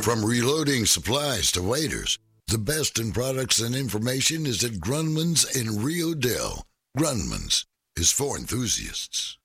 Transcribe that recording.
From reloading supplies to waiters, the best in products and information is at Grunman's in Rio Dale. Grunman's is for enthusiasts.